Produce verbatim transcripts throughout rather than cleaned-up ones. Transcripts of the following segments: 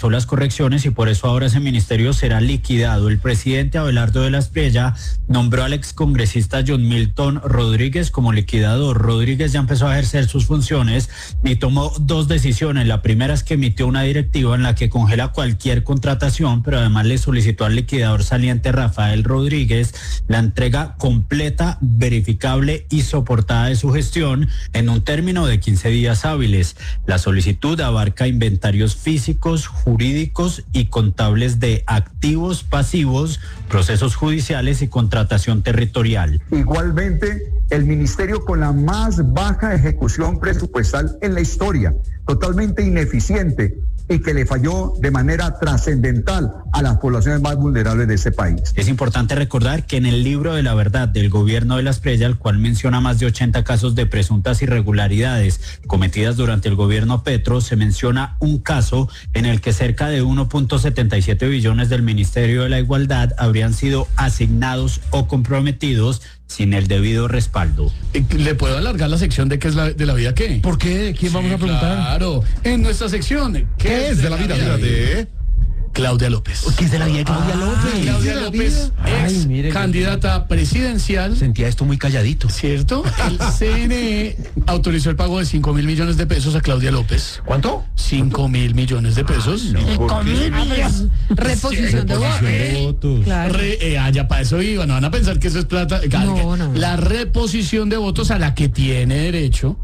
rechazó las correcciones y por eso ahora ese ministerio será liquidado. El presidente Abelardo de la Espriella nombró al excongresista John Milton Rodríguez como liquidador. Rodríguez ya empezó a ejercer sus funciones y tomó dos decisiones. La primera es que emitió una directiva en la que congela cualquier contratación, pero además le solicitó al liquidador saliente Rafael Rodríguez la entrega completa, verificable y soportada de su gestión en un término de quince días hábiles. La solicitud abarca inventarios físicos, jurídicos y contables de activos, pasivos, procesos judiciales y contratación territorial. Igualmente, el ministerio con la más baja ejecución presupuestal en la historia, totalmente ineficiente y que le falló de manera trascendental a las poblaciones más vulnerables de este país. Es importante recordar que en el libro de la verdad del gobierno de la Espriella, el cual menciona más de ochenta casos de presuntas irregularidades cometidas durante el gobierno Petro, se menciona un caso en el que cerca de uno punto setenta y siete billones del Ministerio de la Igualdad habrían sido asignados o comprometidos sin el debido respaldo. ¿Le puedo alargar la sección de qué es la, de la vida qué? ¿Por qué? ¿Quién vamos sí, a preguntar? Claro, en nuestra sección, ¿qué, ¿Qué es de la vida? vida de Claudia López. ¿Qué es de la vida de Claudia ah, López? Claudia López, ex Ay, mire, candidata presidencial. Sentía esto muy calladito. ¿Cierto? El C N E autorizó el pago de cinco mil millones de pesos a Claudia López. ¿Cuánto? cinco mil millones de pesos. Ah, no, cinco mil millones. Reposición de votos. De votos. Claro. Re, eh, ah, ya para eso iba, no van a pensar que eso es plata. No, no. La reposición de votos a la que tiene derecho.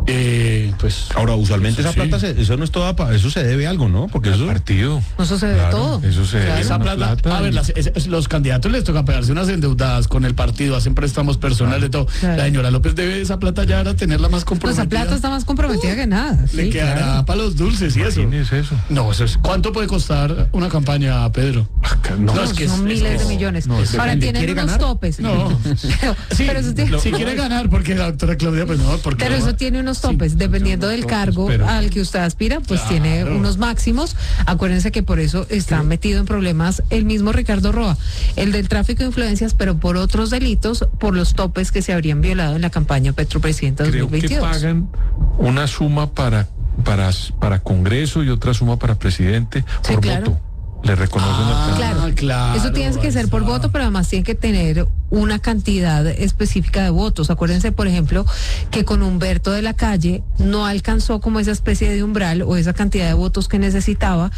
Eh, pues ahora usualmente esa plata sí. se, eso no es toda para eso se debe algo, ¿no? Porque eso es partido. Eso se debe claro, todo. Eso se claro, debe esa plata, plata. A ver, las, es, los candidatos les toca pegarse unas endeudadas con el partido, hacen préstamos personales, claro, todo. Claro. La señora López debe esa plata ya ahora tenerla más comprometida. Pues esa plata está más comprometida uh, que nada. Le sí, quedará claro. para los dulces y eso. Es eso. No, eso es. ¿Cuánto puede costar una campaña, Pedro? No, no es que son es, miles es, de millones. No, ahora tienen unos ganar? topes. No. pero, sí, pero eso tiene... lo, si quiere ganar, porque la doctora Claudia, pues no, porque pero no, eso tiene unos topes, sí, dependiendo del cargo pero, al que usted aspira, pues claro. tiene unos máximos. Acuérdense que por eso está ¿Qué? metido en problemas el mismo Ricardo Roa, el del tráfico de influencias, pero por otros delitos, por los topes que se habrían violado en la campaña Petro Presidenta dos mil veintidós. Creo que pagan una suma para para para Congreso y otra suma para presidente sí, por claro. voto. Le reconocen ah, el claro, claro, eso tiene que ser por voto, pero además tiene que tener una cantidad específica de votos. Acuérdense, por ejemplo, que con Humberto de la Calle no alcanzó como esa especie de umbral o esa cantidad de votos que necesitaba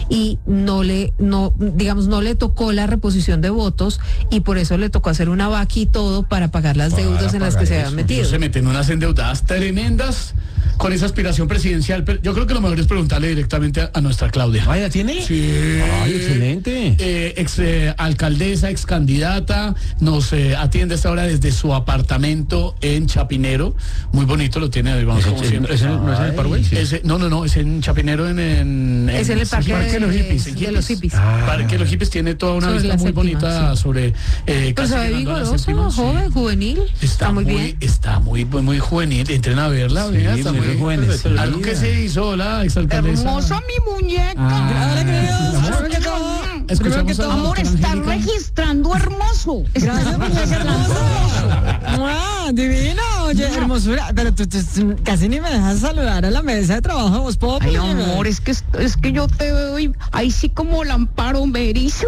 y no le, no, digamos, no le tocó la reposición de votos y por eso le tocó hacer una vaca y todo para pagar las para deudas en las que eso. se habían metido. Se meten unas endeudadas tremendas con esa aspiración presidencial, pero yo creo que lo mejor es preguntarle directamente a, a nuestra Claudia. ¿Ah, la tiene? Sí. Ay, excelente. Eh, ex eh, alcaldesa, ex candidata, nos eh, atiende esta hora desde su apartamento en Chapinero. Muy bonito, lo tiene, vamos como siempre. ¿Es el, ¿No es en el Paraguay? Sí. Ese, no, no, no, es en Chapinero, en... en es en el parque, parque de, de los hippies. De, de los hippies. Ah. Parque de los hippies tiene toda una sobre vista muy séptima, bonita sí. sobre... Eh, Pero se ve vigoroso, séptima, joven, sí. juvenil. Está, está muy bien. Está muy, muy, muy juvenil. Entren a verla, sí, vea, está muy joven. Algo que se hizo, la exalcaldesa. Hermosa mi muñeca. Ah, Primero que todo, amor, está registrando hermoso. Gracias, muñeca hermosa. ¡Ah, divino! Oye, hermosura. Pero tú, tú, tú casi ni me dejas saludar a la mesa de trabajo de Voz Populi. Ay, amor, es que, es que yo te veo ahí sí como Lamparo Berizo.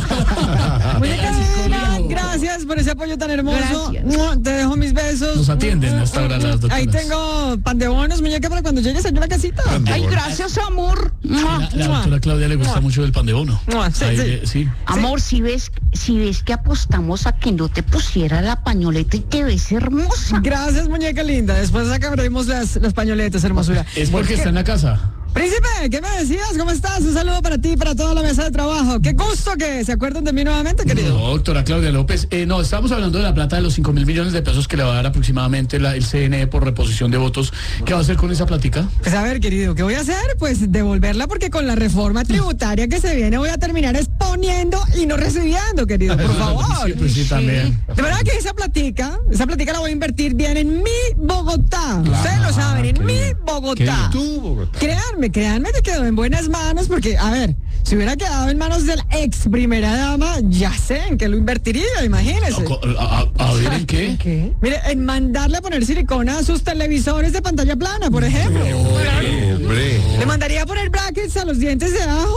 Muñeca divina, gracias por ese apoyo tan hermoso. Gracias. Te dejo mis besos. Nos atienden hasta ahora las doctoras. Ahí tengo pan de bonos, muñeca, para cuando llegues aquí a la casita. Ay, gracias, amor. La, la doctora Claudia le gusta mucho el pan de bono. Sí, Ahí, sí. eh, sí. Amor, si ves, si ves que apostamos a que no te pusiera la pañoleta y te ves hermosa. Gracias, muñeca linda. Después sacaremos las, las pañoletas, hermosura. Es porque está en la casa. Príncipe, ¿qué me decías? ¿Cómo estás? Un saludo para ti y para toda la mesa de trabajo. Qué gusto que se acuerden de mí nuevamente, querido. No, doctora Claudia López. Eh, no, estamos hablando de la plata de los cinco mil millones de pesos que le va a dar aproximadamente la, el C N E por reposición de votos. ¿Qué va a hacer con esa platica? Pues a ver, querido, ¿qué voy a hacer? Pues devolverla porque con la reforma tributaria que se viene voy a terminar exponiendo y no recibiendo, querido, por favor. Sí, pues sí, también. De verdad que esa platica, esa platica la voy a invertir bien en mi Bogotá. Claro. Ustedes lo saben, en mi Bogotá. Tu Bogotá. Créanme, créanme que quedó en buenas manos porque, a ver, si hubiera quedado en manos de la ex primera dama, ya sé en qué lo invertiría, imagínese. ¿A, a, a ver en qué? ¿En qué? Mire, en mandarle a poner silicona a sus televisores de pantalla plana, por ejemplo. Hombre, hombre. Le mandaría a poner brackets a los dientes de ajo.